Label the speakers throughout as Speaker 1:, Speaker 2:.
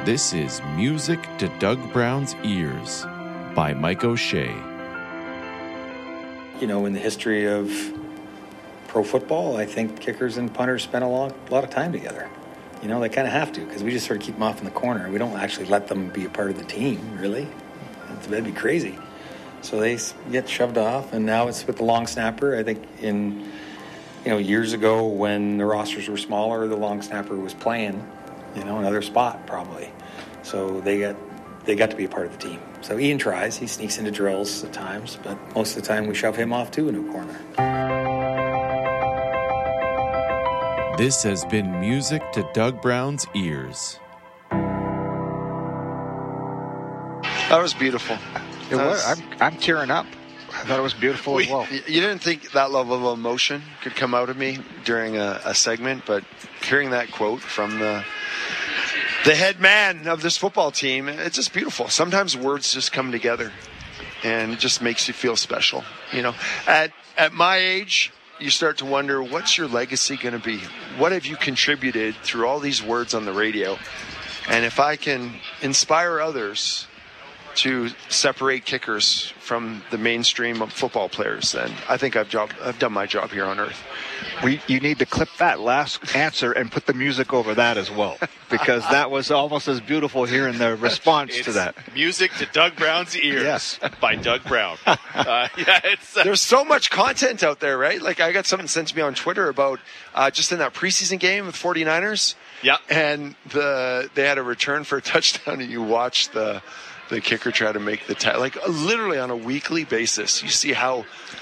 Speaker 1: This is Music to Doug Brown's Ears by Mike O'Shea.
Speaker 2: You know, in the history of pro football, I think kickers and punters spend a lot of time together. You know, they kind of have to, because we just sort of keep them off in the corner. We don't actually let them be a part of the team, really. That'd be crazy. So they get shoved off, and now it's with the long snapper. I think years ago when the rosters were smaller, the long snapper was playing, another spot probably. So they got to be a part of the team. So Ian tries. He sneaks into drills at times, but most of the time we shove him off too into a corner.
Speaker 1: This has been Music to Doug Brown's Ears.
Speaker 3: That was beautiful.
Speaker 4: It was. I'm tearing up. I thought it was beautiful as well.
Speaker 3: You didn't think that level of emotion could come out of me during a segment, but hearing that quote from the head man of this football team, it's just beautiful. Sometimes words just come together, and it just makes you feel special. At my age, you start to wonder, what's your legacy going to be? What have you contributed through all these words on the radio? And if I can inspire others to separate kickers from the mainstream of football players, then I think I've done my job here on earth.
Speaker 4: You need to clip that last answer and put the music over that as well, because that was almost as beautiful here in the response to that.
Speaker 5: Music to Doug Brown's Ears by Doug Brown.
Speaker 3: There's so much content out there, right? Like, I got something sent to me on Twitter about just in that preseason game with 49ers.
Speaker 5: Yeah.
Speaker 3: And they had a return for a touchdown, and you watch the kicker try to make the literally on a weekly basis. You see how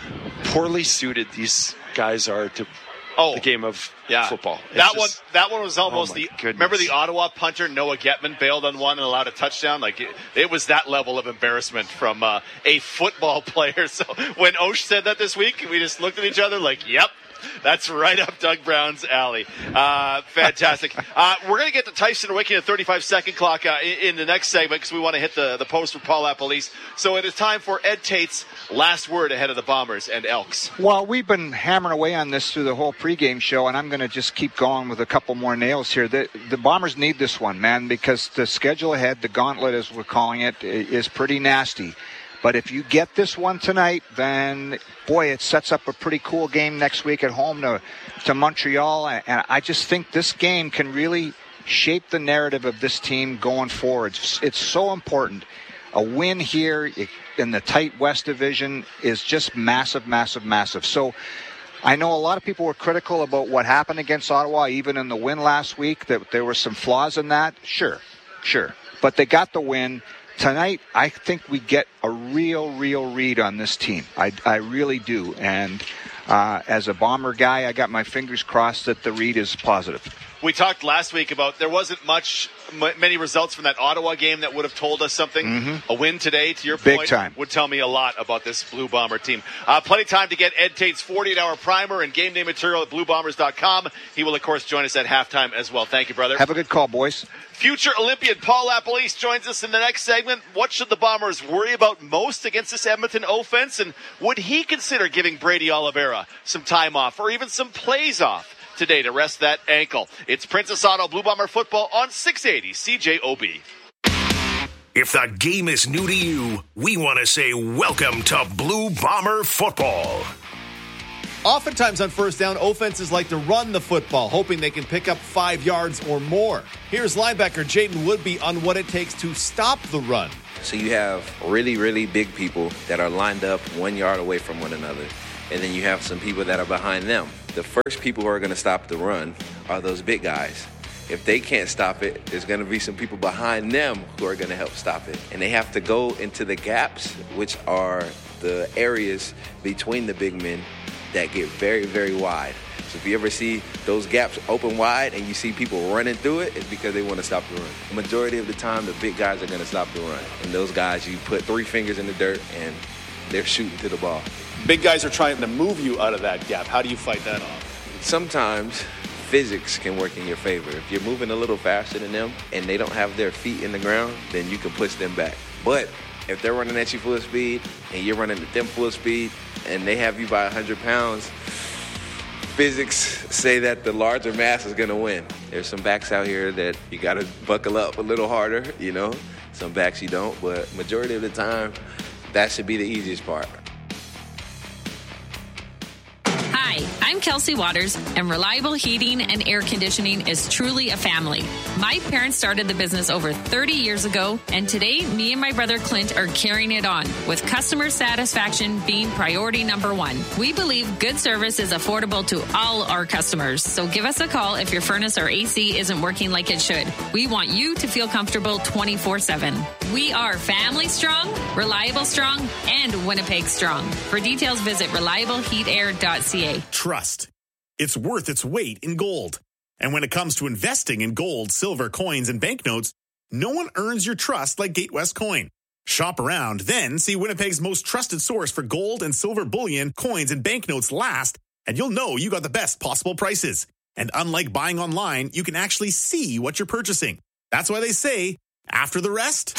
Speaker 3: poorly suited these guys are to the game of football.
Speaker 5: That one was almost remember the Ottawa punter Noah Getman bailed on one and allowed a touchdown? It was that level of embarrassment from a football player. So when Osh said that this week, we just looked at each other like, yep. That's right up Doug Brown's alley. Fantastic. We're going to get to Tyson Wicking at 35-second clock in the next segment, because we want to hit the post for Paul Lapalisse. So it is time for Ed Tate's last word ahead of the Bombers and Elks.
Speaker 4: Well, we've been hammering away on this through the whole pregame show, and I'm going to just keep going with a couple more nails here. The Bombers need this one, man, because the schedule ahead, the gauntlet as we're calling it, is pretty nasty. But if you get this one tonight, then, boy, it sets up a pretty cool game next week at home to Montreal. And I just think this game can really shape the narrative of this team going forward. It's so important. A win here in the tight West Division is just massive, massive, massive. So I know a lot of people were critical about what happened against Ottawa, even in the win last week, that there were some flaws in that. Sure. But they got the win. Tonight, I think we get a real read on this team. I really do. And as a Bomber guy, I got my fingers crossed that the read is positive.
Speaker 5: We talked last week about there wasn't many results from that Ottawa game that would have told us something. Mm-hmm. A win today, to your point,
Speaker 4: big time,
Speaker 5: would tell me a lot about this Blue Bomber team. Plenty of time to get Ed Tate's 48-hour primer and game day material at BlueBombers.com. He will, of course, join us at halftime as well. Thank you, brother.
Speaker 4: Have a good call, boys.
Speaker 5: Future Olympian Paul Lapalisse joins us in the next segment. What should the Bombers worry about most against this Edmonton offense? And would he consider giving Brady Oliveira some time off or even some plays off today to rest that ankle? It's Princess Auto Blue Bomber football on 680 CJOB.
Speaker 6: If the game is new to you, we want to say welcome to Blue Bomber football.
Speaker 7: Oftentimes on first down, offenses like to run the football, hoping they can pick up 5 yards or more. Here's linebacker Jaden Woodby on what it takes to stop the run.
Speaker 8: So you have really, really big people that are lined up 1 yard away from one another. And then you have some people that are behind them. The first people who are going to stop the run are those big guys. If they can't stop it, there's going to be some people behind them who are going to help stop it. And they have to go into the gaps, which are the areas between the big men that get very, very wide. So if you ever see those gaps open wide and you see people running through it, it's because they want to stop the run. The majority of the time, the big guys are going to stop the run. And those guys, you put 3 fingers in the dirt and they're shooting to the ball.
Speaker 5: Big guys are trying to move you out of that gap. How do you fight that off?
Speaker 8: Sometimes physics can work in your favor. If you're moving a little faster than them and they don't have their feet in the ground, then you can push them back. But if they're running at you full speed and you're running at them full speed and they have you by 100 pounds, physics say that the larger mass is going to win. There's some backs out here that you got to buckle up a little harder, you know. Some backs you don't, but majority of the time, that should be the easiest part.
Speaker 9: Hi, I'm Kelsey Waters, and Reliable Heating and Air Conditioning is truly a family. My parents started the business over 30 years ago, and today, me and my brother Clint are carrying it on, with customer satisfaction being priority number one. We believe good service is affordable to all our customers, so give us a call if your furnace or AC isn't working like it should. We want you to feel comfortable 24/7. We are family strong, reliable strong, and Winnipeg strong. For details, visit reliableheatair.ca.
Speaker 10: Trust. It's worth its weight in gold. And when it comes to investing in gold, silver, coins, and banknotes, no one earns your trust like Gatewest Coin. Shop around, then see Winnipeg's most trusted source for gold and silver bullion, coins, and banknotes last, and you'll know you got the best possible prices. And unlike buying online, you can actually see what you're purchasing. That's why they say, after the rest,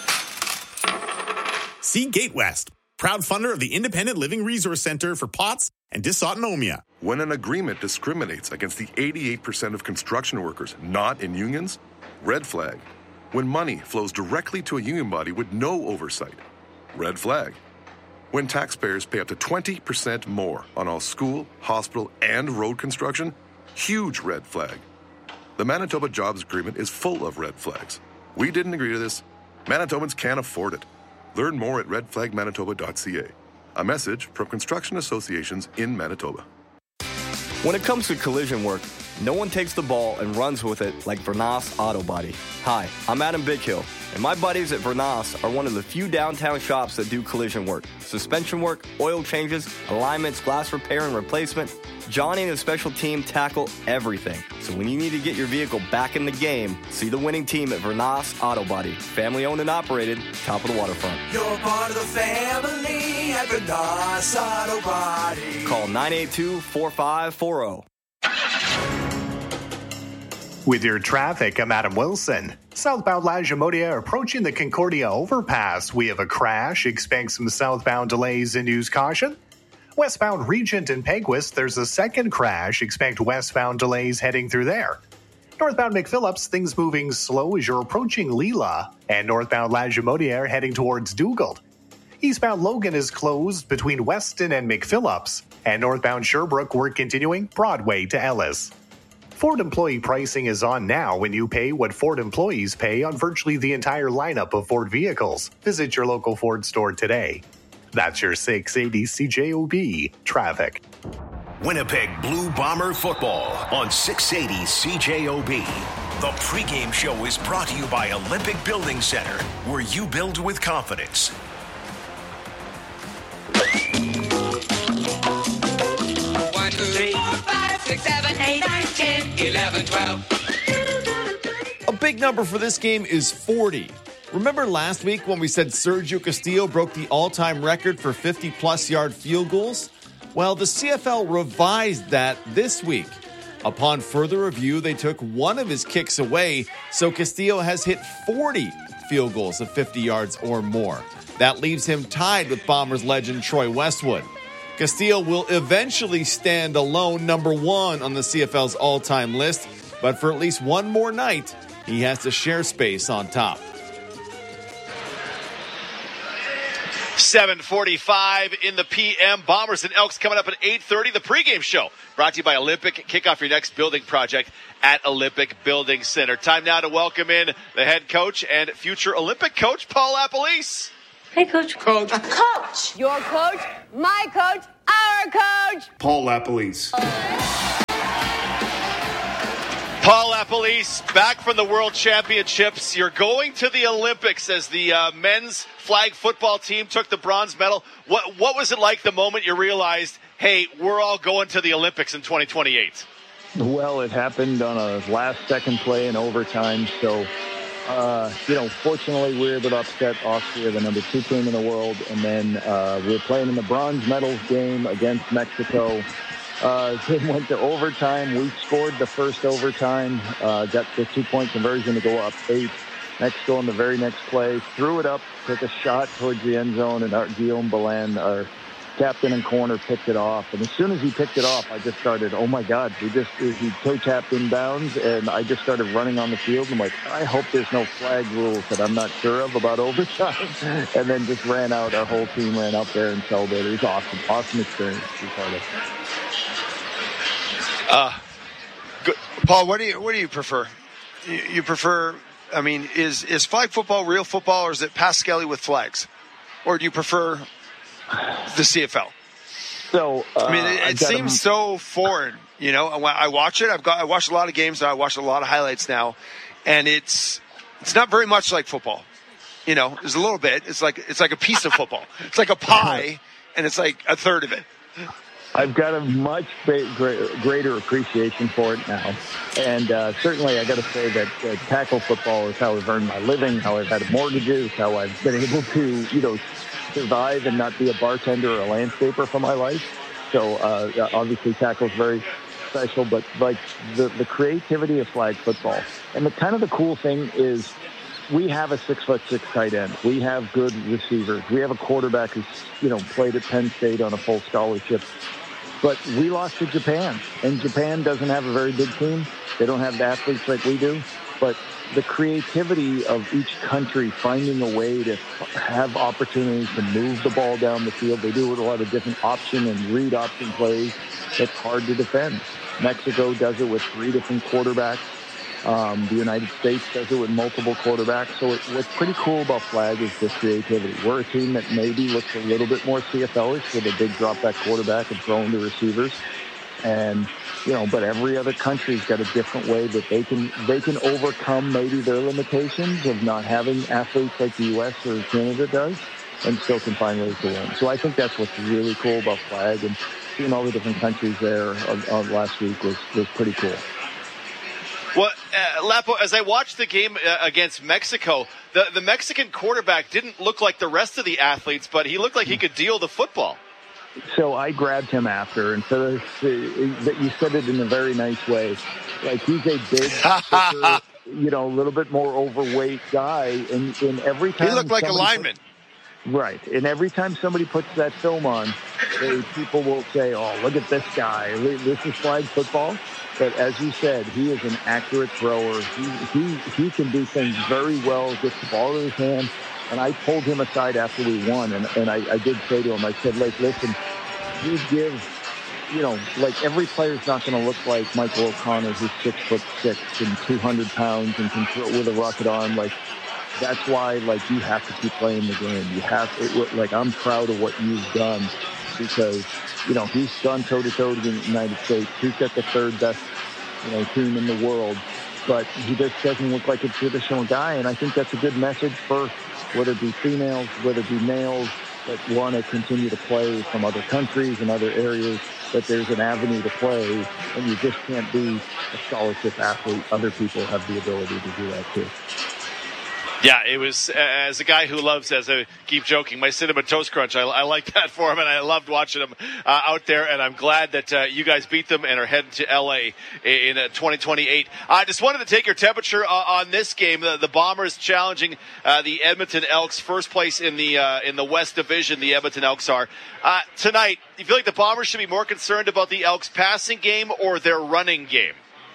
Speaker 10: see Gatewest, proud funder of the Independent Living Resource Center for POTS and dysautonomia.
Speaker 11: When an agreement discriminates against the 88% of construction workers not in unions, red flag. When money flows directly to a union body with no oversight, red flag. When taxpayers pay up to 20% more on all school, hospital, and road construction, huge red flag. The Manitoba Jobs Agreement is full of red flags. We didn't agree to this. Manitobans can't afford it. Learn more at redflagmanitoba.ca. A message from construction associations in Manitoba.
Speaker 12: When it comes to collision work, no one takes the ball and runs with it like Vernas Auto Body. Hi, I'm Adam Bighill, and my buddies at Vernas are one of the few downtown shops that do collision work. Suspension work, oil changes, alignments, glass repair and replacement. Johnny and his special team tackle everything. So when you need to get your vehicle back in the game, see the winning team at Vernas Auto Body. Family owned and operated, top of the waterfront.
Speaker 13: You're part of the family at Vernas Auto Body.
Speaker 12: Call 982-4540.
Speaker 14: With your traffic, I'm Adam Wilson. Southbound Lagimodia approaching the Concordia overpass. We have a crash. Expect some southbound delays and use caution. Westbound Regent and Peguis, there's a second crash. Expect westbound delays heading through there. Northbound McPhillips, things moving slow as you're approaching Leela. And northbound Lagimodia heading towards Dugald. Eastbound Logan is closed between Weston and McPhillips. And northbound Sherbrooke, work continuing Broadway to Ellis. Ford employee pricing is on now when you pay what Ford employees pay on virtually the entire lineup of Ford vehicles. Visit your local Ford store today. That's your 680 CJOB traffic.
Speaker 6: Winnipeg Blue Bomber football on 680 CJOB. The pregame show is brought to you by Olympic Building Center, where you build with confidence.
Speaker 13: 1, 2, 3, 4, 5, 6, 7, 8, 9, 10, 11, 12.
Speaker 7: A big number for this game is 40. Remember last week when we said Sergio Castillo broke the all-time record for 50-plus yard field goals? Well, the CFL revised that this week. Upon further review, they took one of his kicks away, so Castillo has hit 40 field goals of 50 yards or more. That leaves him tied with Bombers legend Troy Westwood. Castillo will eventually stand alone, number one on the CFL's all-time list, but for at least one more night, he has to share space on top.
Speaker 5: 7:45 in the PM. Bombers and Elks coming up at 8:30. The pregame show brought to you by Olympic. Kick off your next building project at Olympic Building Center. Time now to welcome in the head coach and future Olympic coach, Paul LaPolice.
Speaker 15: Hey, Coach.
Speaker 16: Coach.
Speaker 15: Coach. Your coach, my coach, our coach.
Speaker 16: Paul LaPolice.
Speaker 5: Paul LaPolice, back from the World Championships. You're going to the Olympics as the men's flag football team took the bronze medal. What was it like the moment you realized, hey, we're all going to the Olympics in 2028?
Speaker 17: Well, it happened on a last-second play in overtime. So, fortunately, we were able to upset Austria, the number 2 team in the world. And then we were playing in the bronze medals game against Mexico. Game went to overtime. We scored the first overtime, got the 2-point conversion to go up 8. Mexico in the very next play threw it up, took a shot towards the end zone, and Guillaume Balan, our captain and corner picked it off. And as soon as he picked it off, I just started, oh, my God. He toe tapped in bounds, and I just started running on the field. I'm like, I hope there's no flag rules that I'm not sure of about overtime. And then just ran out. Our whole team ran up there and celebrated. It was awesome. Awesome experience to be part of.
Speaker 3: Good. Paul, what do you prefer? You prefer, I mean, is flag football real football, or is it Pascali with flags? Or do you prefer the CFL?
Speaker 17: So
Speaker 3: I mean, it seems so foreign. You know, I watch it. I watched a lot of games. And I watched a lot of highlights now, and it's not very much like football. You know, there's a little bit. It's like a piece of football. It's like a pie, and it's like a third of it.
Speaker 17: I've got a much greater appreciation for it now. And certainly I got to say that tackle football is how I've earned my living, how I've had mortgages, how I've been able to, survive and not be a bartender or a landscaper for my life. So obviously tackle is very special, but like the creativity of flag football. And the cool thing is we have a 6'6" tight end. We have good receivers. We have a quarterback who's, played at Penn State on a full scholarship. But we lost to Japan, and Japan doesn't have a very big team. They don't have the athletes like we do. But the creativity of each country finding a way to have opportunities to move the ball down the field. They do it with a lot of different option and read option plays. That's hard to defend. Mexico does it with 3 different quarterbacks. The United States does it with multiple quarterbacks. So what's pretty cool about flag is the creativity. We're a team that maybe looks a little bit more CFL-ish with a big drop-back quarterback and throwing to receivers. And, but every other country's got a different way that they can overcome maybe their limitations of not having athletes like the U.S. or Canada does, and still can find ways to win. So I think that's what's really cool about flag, and seeing all the different countries there last week was pretty cool.
Speaker 5: Well, Lapo, as I watched the game against Mexico, the Mexican quarterback didn't look like the rest of the athletes, but he looked like he could deal the football.
Speaker 17: So I grabbed him after, and so you said it in a very nice way. Like, he's a big, thicker, a little bit more overweight guy, and every time
Speaker 3: he looked like a lineman.
Speaker 17: Right, and every time somebody puts that film on, people will say, "Oh, look at this guy! This is flag football." But as you said, he is an accurate thrower. He can do things very well, gets the ball in his hand. And I pulled him aside after we won, and I did say to him, I said, listen, you give, every player's not going to look like Michael O'Connor, who's 6'6" and 200 pounds and can throw with a rocket arm. That's why, you have to keep playing the game. You have to, I'm proud of what you've done because, he's gone toe-to-toe with the United States. He's got the third best, team in the world. But he just doesn't look like a traditional guy, and I think that's a good message for whether it be females, whether it be males that want to continue to play from other countries and other areas, that there's an avenue to play, and you just can't be a scholarship athlete. Other people have the ability to do that too.
Speaker 5: Yeah, it was, as a guy who loves, as I keep joking, my Cinnamon Toast Crunch, I like that for him, and I loved watching him out there, and I'm glad that you guys beat them and are heading to L.A. in 2028. I just wanted to take your temperature on this game. The Bombers challenging the Edmonton Elks, first place in the West Division, the Edmonton Elks are. Tonight, do you feel like the Bombers should be more concerned about the Elks' passing game or their running game?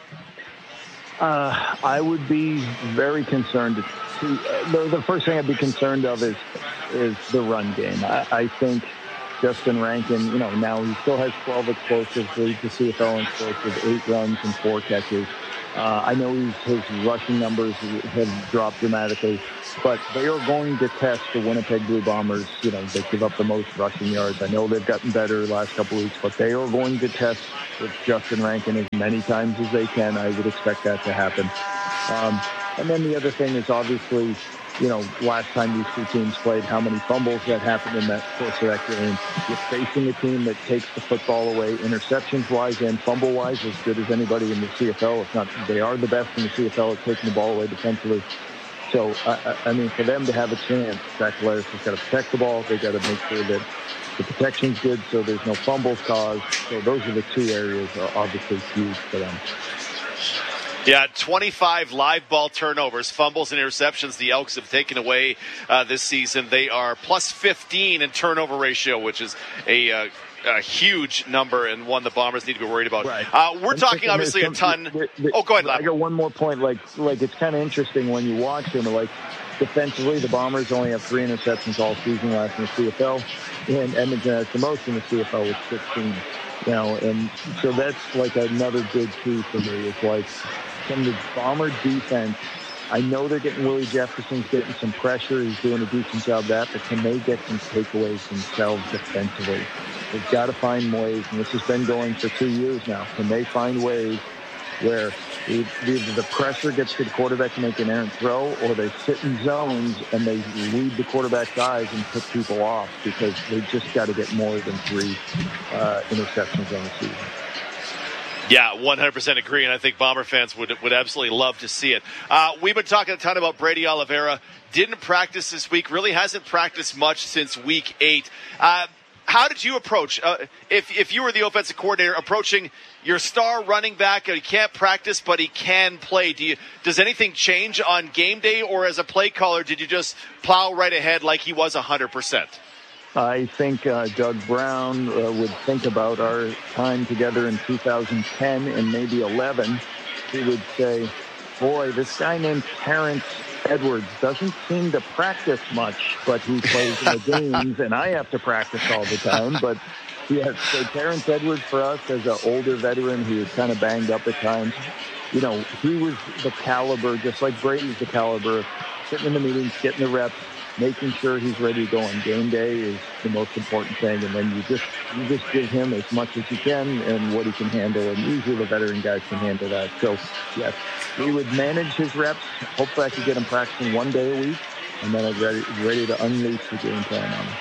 Speaker 17: I would be very concerned. The first thing I'd be concerned of is the run game. I think Justin Rankin, now he still has 12 explosives, leads the CFL in explosives, 8 runs and 4 catches. I know his rushing numbers have dropped dramatically, but they are going to test the Winnipeg Blue Bombers. They give up the most rushing yards. I know they've gotten better the last couple of weeks, but they are going to test with Justin Rankin as many times as they can. I would expect that to happen. And then the other thing is obviously, last time these two teams played, how many fumbles that happened in that course of that game. You're facing a team that takes the football away, interceptions-wise and fumble-wise, as good as anybody in the CFL. If not, they are the best in the CFL at taking the ball away defensively. So, for them to have a chance, Zach Collaros has got to protect the ball. They've got to make sure that the protection's good so there's no fumbles caused. So those are the two areas that are obviously huge for them.
Speaker 5: Yeah, 25 live ball turnovers, fumbles, and interceptions the Elks have taken away this season. They are plus 15 in turnover ratio, which is a huge number and one the Bombers need to be worried about.
Speaker 17: Right.
Speaker 5: We're talking obviously a ton. Go ahead, Lap.
Speaker 17: I got one more point. Like it's kind of interesting when you watch them. Like defensively, the Bombers only have 3 interceptions all season last in the CFL, and Edmonton has the most in the CFL with 16. You know, and so that's like another big key for me. It's like, can the Bomber defense, I know they're getting Willie Jefferson's getting some pressure. He's doing a decent job of that, but can they get some takeaways themselves defensively? They've got to find ways, and this has been going for 2 years now. Can they find ways where either the pressure gets to the quarterback to make an errant throw, or they sit in zones and they lead the quarterback's eyes and put people off, because they just got to get more than 3 interceptions on the season.
Speaker 5: Yeah, 100% agree, and I think Bomber fans would absolutely love to see it. We've been talking a ton about Brady Oliveira. Didn't practice this week, really hasn't practiced much since week 8. How did you approach, if you were the offensive coordinator, approaching your star running back? He can't practice, but he can play. Does anything change on game day, or as a play caller, did you just plow right ahead like he was 100%?
Speaker 17: I think Doug Brown would think about our time together in 2010 and maybe 11. He would say, boy, this guy named Terrence Edwards doesn't seem to practice much, but he plays in the games, and I have to practice all the time. But yes, so Terrence Edwards for us as an older veteran, he was kind of banged up at times. You know, he was the caliber, just like Brady's the caliber, sitting in the meetings, getting the reps, making sure he's ready to go on game day is the most important thing. And then you just give him as much as you can and what he can handle. And usually the veteran guys can handle that. So, yes, we would manage his reps. Hopefully I could get him practicing 1 day a week. And then I'm ready to unleash the game plan on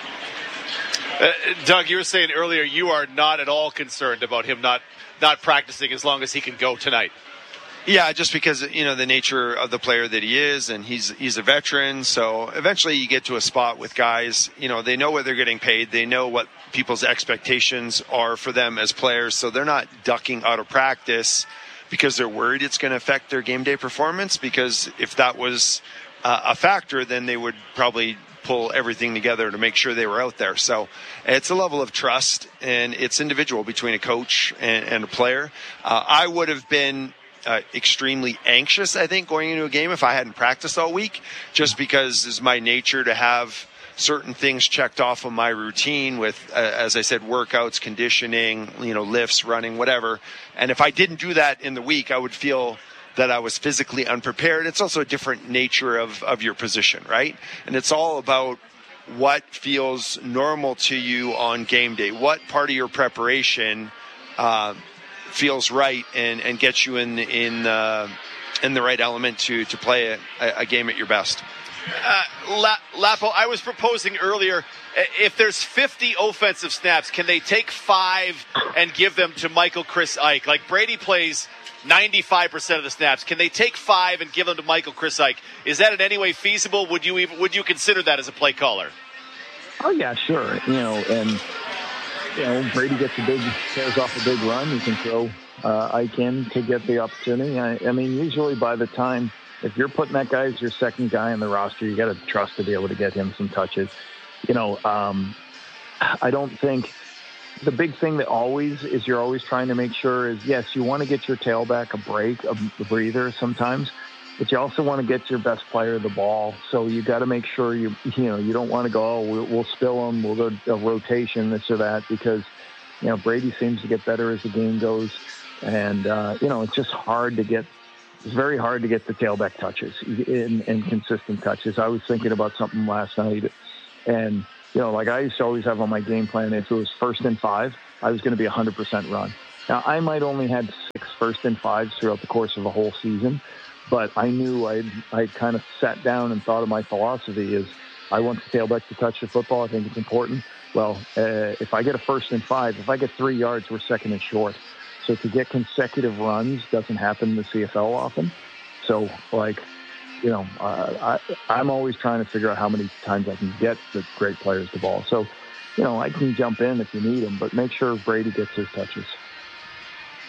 Speaker 17: him.
Speaker 5: Doug, you were saying earlier you are not at all concerned about him not practicing as long as he can go tonight.
Speaker 3: Yeah, just because, you know, the nature of the player that he is, and he's a veteran. So eventually you get to a spot with guys, you know, they know what they're getting paid. They know what people's expectations are for them as players. So they're not ducking out of practice because they're worried it's going to affect their game day performance. Because if that was a factor, then they would probably pull everything together to make sure they were out there. So it's a level of trust, and it's individual between a coach and a player. I would have been extremely anxious, I think, going into a game if I hadn't practiced all week, just because it's my nature to have certain things checked off of my routine with, as I said, workouts, conditioning, you know, lifts, running, whatever. And if I didn't do that in the week, I would feel that I was physically unprepared. It's also a different nature of your position, right? And it's all about what feels normal to you on game day. What part of your preparation feels right and gets you in the right element to play a game at your best.
Speaker 5: Lapo, I was proposing earlier, if there's 50 offensive snaps, can they take 5 and give them to Michael Chris Ike? Like Brady plays 95% of the snaps. Can they take 5 and give them to Michael Chris Ike? Is that in any way feasible? Would you consider that as a play caller?
Speaker 17: Oh yeah, sure. You know, and you know, Brady tears off a big run. You can throw Ike in to get the opportunity. I mean, usually by the time, if you're putting that guy as your second guy on the roster, you got to trust to be able to get him some touches. You know, I don't think the big thing that always is you're always trying to make sure is, yes, you want to get your tailback a break, a breather sometimes, but you also want to get your best player the ball. So you got to make sure you don't want to go, oh, we'll spill them, we'll go a rotation, this or that, because, you know, Brady seems to get better as the game goes. And, you know, it's just it's very hard to get the tailback touches and consistent touches. I was thinking about something last night, and, you know, like I used to always have on my game plan, if it was 1st and 5, I was going to be 100% run. Now, I might only had 6 1st and 5s throughout the course of a whole season, but I knew I kind of sat down and thought of my philosophy is I want the tailback to touch the football. I think it's important. Well, if I get a 1st and 5, if I get 3 yards, we're 2nd and short. So to get consecutive runs doesn't happen in the CFL often. So, like, you know, I'm always trying to figure out how many times I can get the great players the ball. So, you know, I can jump in if you need them, but make sure Brady gets his touches.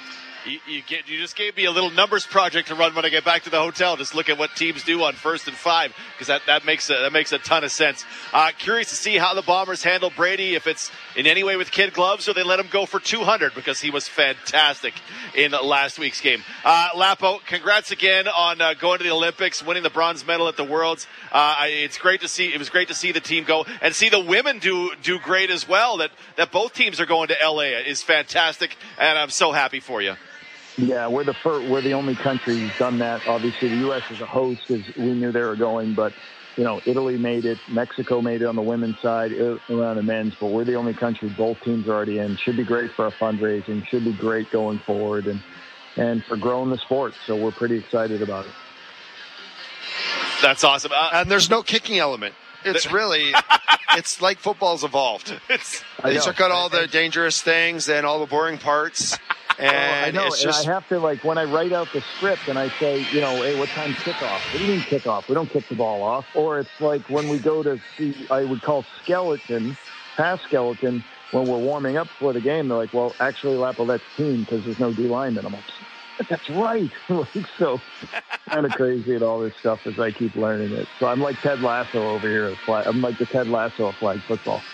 Speaker 5: You just gave me a little numbers project to run when I get back to the hotel. Just look at what teams do on 1st and 5, because that makes a ton of sense. Curious to see how the Bombers handle Brady, if it's in any way with kid gloves or they let him go for 200, because he was fantastic in last week's game. Lapo, congrats again on going to the Olympics, winning the bronze medal at the Worlds. It's great to see. It was great to see the team go and see the women do great as well. That both teams are going to LA is fantastic, and I'm so happy for you.
Speaker 17: Yeah, we're the only country who's done that. Obviously, the U.S. is a host, as we knew they were going, but Italy made it, Mexico made it on the women's side, around the men's, but we're the only country both teams are already in. Should be great for our fundraising, should be great going forward, and for growing the sport. So we're pretty excited about it.
Speaker 5: That's awesome.
Speaker 3: And there's no kicking element. It's really, it's like football's evolved. They took out all the dangerous things and all the boring parts. And
Speaker 17: I know, and I have to, when I write out the script and I say, hey, what time's kickoff? What do you mean kickoff? We don't kick the ball off. Or it's like when we go to see, I would call pass skeleton, when we're warming up for the game, they're like, well, actually, Lapo, that's team because there's no D lineman. I'm like, but that's right. So kind of crazy at all this stuff as I keep learning it. So I'm like Ted Lasso over here. I'm like the Ted Lasso of flag football.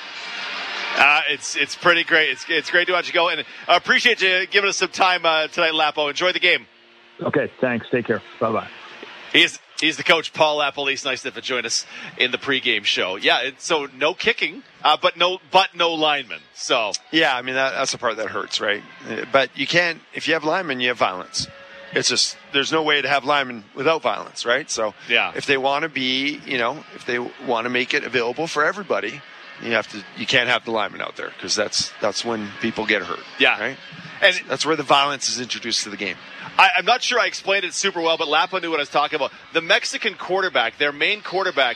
Speaker 5: It's pretty great. It's great to watch you go, and I appreciate you giving us some time tonight, Lapo. Enjoy the game.
Speaker 17: Okay, thanks. Take care. Bye-bye.
Speaker 5: He's the coach, Paul LaPolice. Nice to join us in the pregame show. Yeah, so no kicking, but no linemen. So
Speaker 3: yeah, I mean that's the part that hurts, right? But you can't. If you have linemen, you have violence. It's just there's no way to have linemen without violence, right? So
Speaker 5: yeah,
Speaker 3: if they want to be, if they want to make it available for everybody, you can't have the linemen out there because that's when people get hurt.
Speaker 5: Yeah,
Speaker 3: right. And that's where the violence is introduced to the game.
Speaker 5: I'm not sure I explained it super well, but Lapo knew what I was talking about. The Mexican quarterback, their main quarterback,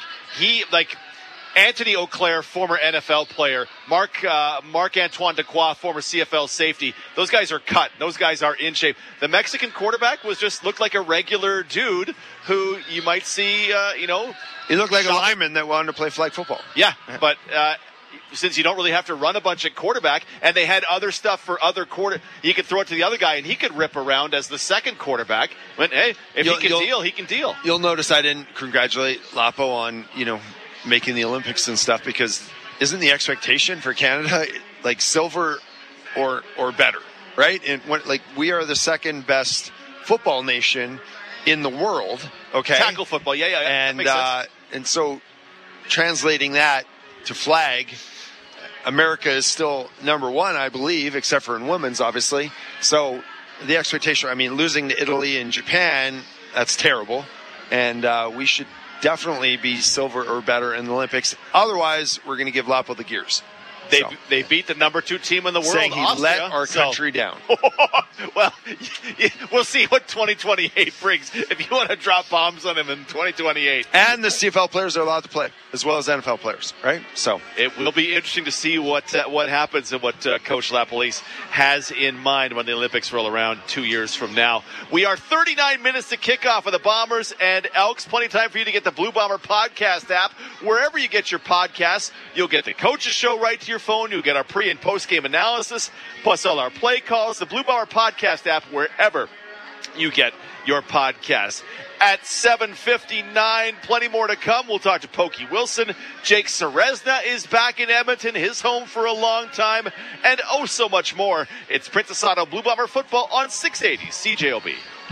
Speaker 5: Anthony Auclair, former NFL player, Marc-Antoine Dequoy, former CFL safety. Those guys are cut. Those guys are in shape. The Mexican quarterback looked like a regular dude who you might see,
Speaker 3: He looked like a lineman that wanted to play flag football.
Speaker 5: Yeah, but since you don't really have to run a bunch at quarterback, and they had other stuff for other you could throw it to the other guy, and he could rip around as the second quarterback. But, hey, if he can deal, he can deal.
Speaker 3: You'll notice I didn't congratulate Lapo on, making the Olympics and stuff, because isn't the expectation for Canada silver or better, right? And we are the second best football nation in the world. Okay,
Speaker 5: tackle football, yeah,
Speaker 3: and
Speaker 5: that makes sense.
Speaker 3: And so translating that to flag, America is still number one, I believe, except for in women's, obviously. So the expectation, losing to Italy and Japan, that's terrible, and we should definitely be silver or better in the Olympics. Otherwise, we're going to give Lapo the gears.
Speaker 5: They beat the number 2 team in the world,
Speaker 3: saying he
Speaker 5: Austria,
Speaker 3: let our country down.
Speaker 5: Well, we'll see what 2028 brings. If you want to drop bombs on him in 2028.
Speaker 3: And the CFL players are allowed to play, as well as NFL players, right? So
Speaker 5: it will be interesting to see what happens and what Coach LaPolice has in mind when the Olympics roll around 2 years from now. We are 39 minutes to kickoff with the Bombers and Elks. Plenty of time for you to get the Blue Bomber podcast app. Wherever you get your podcasts, you'll get the coach's show right to your phone. You'll get our pre- and post-game analysis, plus all our play calls. The Blue Bomber podcast app, wherever you get your podcast. At 7:59, plenty more to come. We'll talk to Pokey Wilson. Jake Ceresna is back in Edmonton, his home for a long time, and so much more. It's Princess Auto Blue Bomber football on 680 CJOB.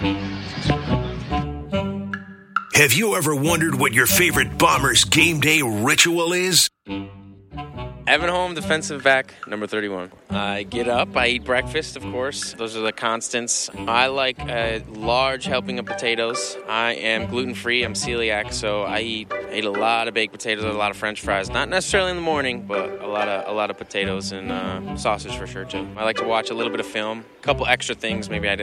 Speaker 6: Have you ever wondered what your favorite Bombers game day ritual is?
Speaker 16: Evan Holm, defensive back, number 31. I get up, I eat breakfast, of course. Those are the constants. I like a large helping of potatoes. I am gluten-free, I'm celiac, so I ate a lot of baked potatoes, a lot of French fries. Not necessarily in the morning, but a lot of potatoes and sausage for sure, too. I like to watch a little bit of film, a couple extra things maybe I